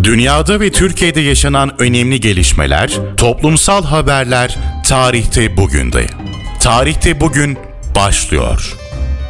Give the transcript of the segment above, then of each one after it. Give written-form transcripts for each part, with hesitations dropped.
Dünyada ve Türkiye'de yaşanan önemli gelişmeler, toplumsal haberler tarihte bugünde. Tarihte bugün başlıyor.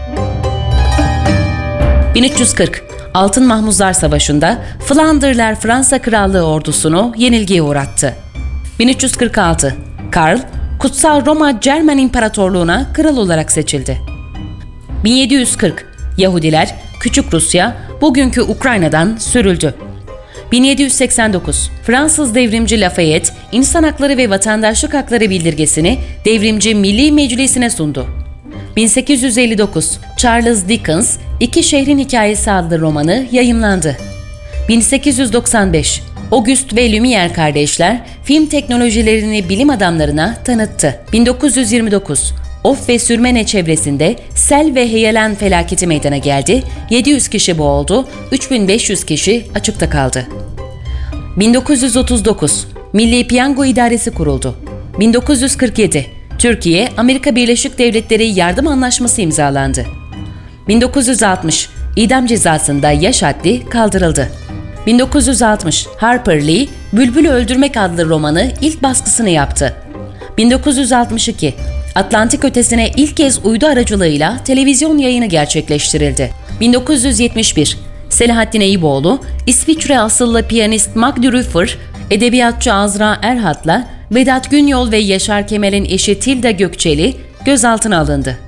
1340 Altın Mahmuzlar Savaşı'nda Flandırlar Fransa Krallığı ordusunu yenilgiye uğrattı. 1346 Karl, Kutsal Roma Cermen İmparatorluğu'na kral olarak seçildi. 1740 Yahudiler Küçük Rusya, bugünkü Ukrayna'dan sürüldü. 1789 Fransız devrimci Lafayette, İnsan Hakları ve Vatandaşlık Hakları bildirgesini Devrimci Milli Meclisi'ne sundu. 1859 Charles Dickens, İki Şehrin Hikayesi adlı romanı yayımlandı. 1895 Auguste ve Lumière kardeşler film teknolojilerini bilim adamlarına tanıttı. 1929 Of ve Sürmene çevresinde sel ve heyelan felaketi meydana geldi. 700 kişi boğuldu, 3500 kişi açıkta kaldı. 1939 Milli Piyango İdaresi kuruldu. 1947 Türkiye, Amerika Birleşik Devletleri Yardım Anlaşması imzalandı. 1960 İdam cezasında yaş haddi kaldırıldı. 1960 Harper Lee, Bülbül'ü Öldürmek adlı romanı ilk baskısını yaptı. 1962 Atlantik ötesine ilk kez uydu aracılığıyla televizyon yayını gerçekleştirildi. 1971 Selahattin Eyüboğlu, İsviçre asıllı piyanist Magdi Rüffer, edebiyatçı Azra Erhat'la Vedat Günyol ve Yaşar Kemal'in eşi Tilda Gökçeli gözaltına alındı.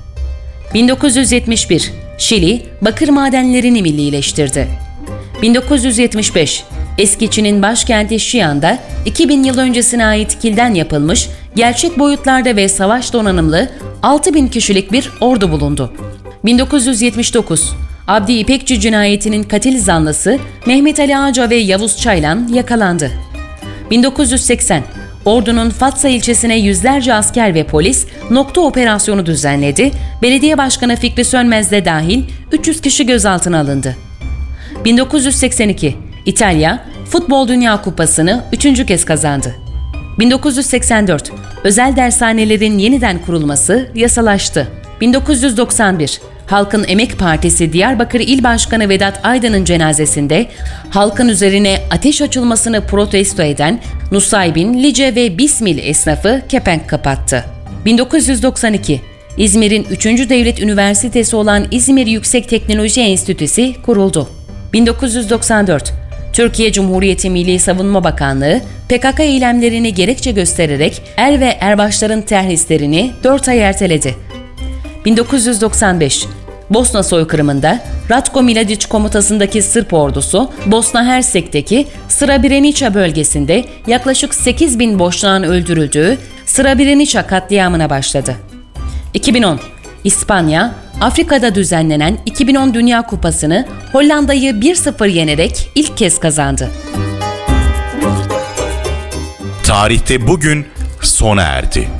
1971 Şili, bakır madenlerini millileştirdi. 1975 eski Çin'in başkenti Xi'an'da 2000 yıl öncesine ait kilden yapılmış, gerçek boyutlarda ve savaş donanımlı 6000 kişilik bir ordu bulundu. 1979 Abdi İpekçi cinayetinin katil zanlısı Mehmet Ali Ağca ve Yavuz Çaylan yakalandı. 1980 ordunun Fatsa ilçesine yüzlerce asker ve polis nokta operasyonu düzenledi. Belediye Başkanı Fikri Sönmez de dahil 300 kişi gözaltına alındı. 1982 İtalya, Futbol Dünya Kupası'nı 3. kez kazandı. 1984 özel dershanelerin yeniden kurulması yasalaştı. 1991 Halkın Emek Partisi Diyarbakır İl Başkanı Vedat Aydın'ın cenazesinde halkın üzerine ateş açılmasını protesto eden Nusaybin, Lice ve Bismil esnafı kepenk kapattı. 1992 İzmir'in 3. Devlet Üniversitesi olan İzmir Yüksek Teknoloji Enstitüsü kuruldu. 1994 Türkiye Cumhuriyeti Milli Savunma Bakanlığı, PKK eylemlerini gerekçe göstererek er ve erbaşların terhislerini 4 ay erteledi. 1995 Bosna soykırımında Ratko Mladic komutasındaki Sırp ordusu, Bosna Hersek'teki Srebrenica bölgesinde yaklaşık 8.000 Boşnak'ın öldürüldüğü Srebrenica katliamına başladı. 2010 İspanya, Afrika'da düzenlenen 2010 Dünya Kupası'nı Hollanda'yı 1-0 yenerek ilk kez kazandı. Tarihte bugün sona erdi.